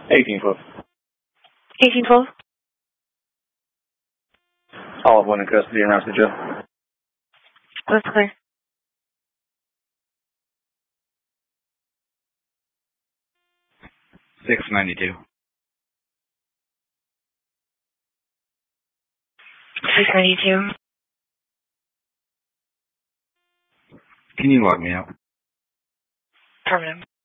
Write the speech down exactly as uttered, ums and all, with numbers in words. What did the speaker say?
eighteen twelve. eighteen twelve? All of one in custody and Rouse to jail. That's clear. six ninety-two. six ninety-two. Can you log me out? Permanent.